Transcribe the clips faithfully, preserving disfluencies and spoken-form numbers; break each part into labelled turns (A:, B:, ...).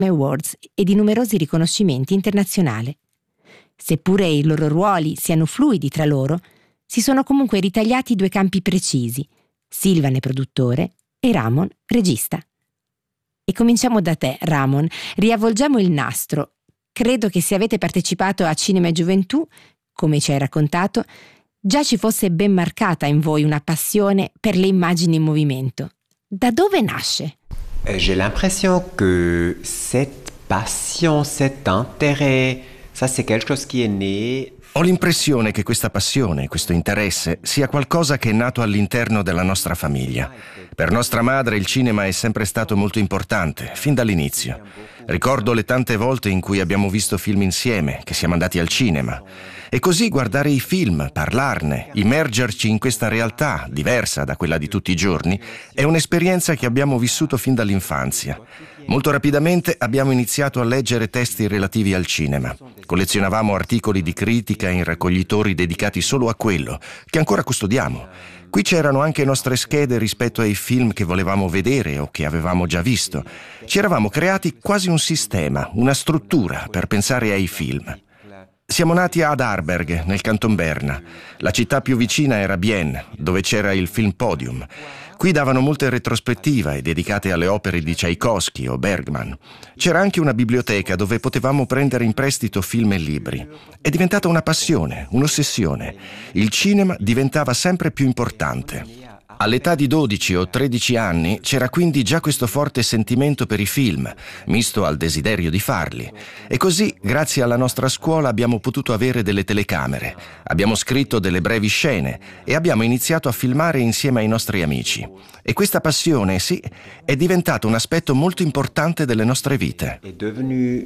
A: Awards e di numerosi riconoscimenti internazionali. Seppure i loro ruoli siano fluidi tra loro, si sono comunque ritagliati due campi precisi: Sylvain produttore e Ramon regista. E cominciamo da te, Ramon. Riavvolgiamo il nastro. Credo che se avete partecipato a Cinema e Gioventù, come ci hai raccontato, già ci fosse ben marcata in voi una passione per le immagini in movimento. Da dove nasce?
B: J'ai l'impression que cette passion, cet intérêt, ça c'est quelque chose qui est né.
C: Ho l'impressione che questa passione, questo interesse, sia qualcosa che è nato all'interno della nostra famiglia. Per nostra madre il cinema è sempre stato molto importante, fin dall'inizio. Ricordo le tante volte in cui abbiamo visto film insieme, che siamo andati al cinema. E così guardare i film, parlarne, immergerci in questa realtà diversa da quella di tutti i giorni, è un'esperienza che abbiamo vissuto fin dall'infanzia. Molto rapidamente abbiamo iniziato a leggere testi relativi al cinema. Collezionavamo articoli di critica in raccoglitori dedicati solo a quello, che ancora custodiamo. Qui c'erano anche nostre schede rispetto ai film che volevamo vedere o che avevamo già visto. Ci eravamo creati quasi un sistema, una struttura per pensare ai film. Siamo nati ad Aarberg, nel Canton Berna. La città più vicina era Bienne, dove c'era il Film Podium. Qui davano molte retrospettive dedicate alle opere di Tchaikovsky o Bergman. C'era anche una biblioteca dove potevamo prendere in prestito film e libri. È diventata una passione, un'ossessione. Il cinema diventava sempre più importante. All'età di dodici o tredici anni c'era quindi già questo forte sentimento per i film, misto al desiderio di farli. E così, grazie alla nostra scuola, abbiamo potuto avere delle telecamere, abbiamo scritto delle brevi scene e abbiamo iniziato a filmare insieme ai nostri amici. E questa passione, sì, è diventato un aspetto molto importante delle nostre vite.
B: È devenu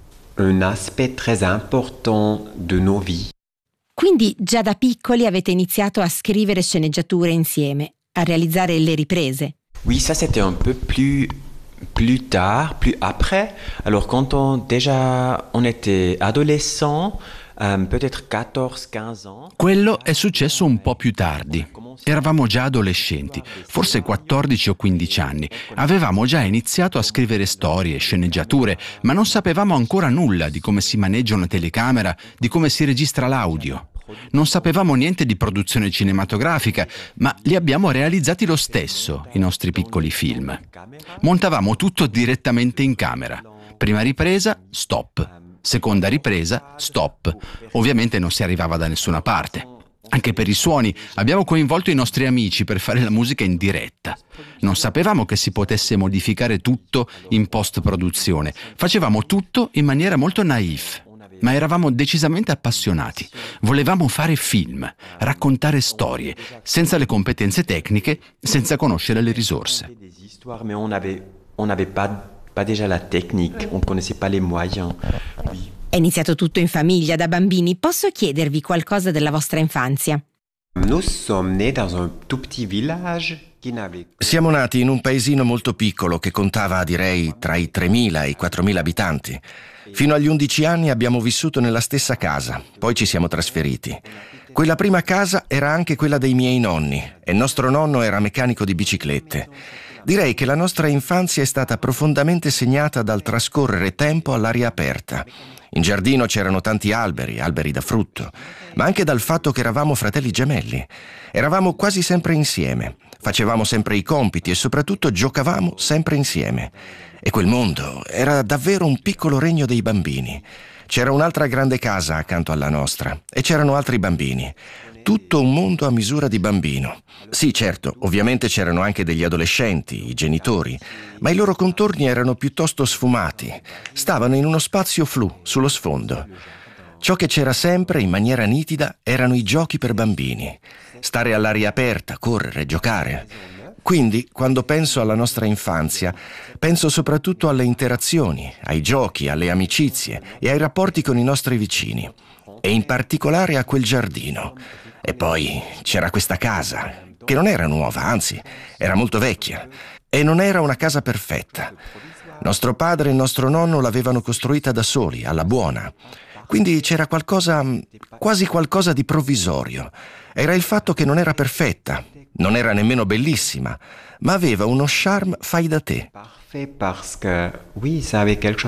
B: un aspect très important de nos vies.
A: Quindi già da piccoli avete iniziato a scrivere sceneggiature insieme, a realizzare le riprese.
B: Oui, ça c'était un peu plus plus tard, plus après. Alors quand on déjà on était adolescent, um, peut-être quattordici quindici ans.
D: Quello è successo un po' più tardi. Eravamo già adolescenti, forse quattordici o quindici anni. Avevamo già iniziato a scrivere storie, sceneggiature, ma non sapevamo ancora nulla di come si maneggia una telecamera, di come si registra l'audio. Non sapevamo niente di produzione cinematografica, ma li abbiamo realizzati lo stesso, i nostri piccoli film. Montavamo tutto direttamente in camera. Prima ripresa, stop. Seconda ripresa, stop. Ovviamente non si arrivava da nessuna parte. Anche per i suoni abbiamo coinvolto i nostri amici per fare la musica in diretta. Non sapevamo che si potesse modificare tutto in post-produzione. Facevamo tutto in maniera molto naif. Ma eravamo decisamente appassionati. Volevamo fare film, raccontare storie, senza le competenze tecniche, senza conoscere le risorse.
B: Mais on avait on n'avait pas pas déjà la technique, on connaissait pas les moyens. Oui.
A: È iniziato tutto in famiglia, da bambini. Posso chiedervi qualcosa della vostra infanzia?
B: Nous sommes nés dans un tout petit village qui n'avait.
C: Siamo nati in un paesino molto piccolo che contava, direi, tra i tremila e i quattromila abitanti. Fino agli undici anni abbiamo vissuto nella stessa casa, poi ci siamo trasferiti. Quella prima casa era anche quella dei miei nonni e il nostro nonno era meccanico di biciclette. Direi che la nostra infanzia è stata profondamente segnata dal trascorrere tempo all'aria aperta. In giardino c'erano tanti alberi, alberi da frutto, ma anche dal fatto che eravamo fratelli gemelli. Eravamo quasi sempre insieme, facevamo sempre i compiti e soprattutto giocavamo sempre insieme. E quel mondo era davvero un piccolo regno dei bambini. C'era un'altra grande casa accanto alla nostra e c'erano altri bambini. Tutto un mondo a misura di bambino. Sì, certo, ovviamente c'erano anche degli adolescenti, i genitori, ma i loro contorni erano piuttosto sfumati. Stavano in uno spazio flu, sullo sfondo. Ciò che c'era sempre, in maniera nitida, erano i giochi per bambini. Stare all'aria aperta, correre, giocare. Quindi, quando penso alla nostra infanzia, penso soprattutto alle interazioni, ai giochi, alle amicizie e ai rapporti con i nostri vicini. E in particolare a quel giardino. E poi c'era questa casa, che non era nuova, anzi, era molto vecchia. E non era una casa perfetta. Nostro padre e nostro nonno l'avevano costruita da soli, alla buona. Quindi c'era qualcosa, quasi qualcosa di provvisorio. Era il fatto che non era perfetta, Non era nemmeno bellissima, ma aveva uno charme fai da te.
B: Parfait parce que oui, ça avait quelque chose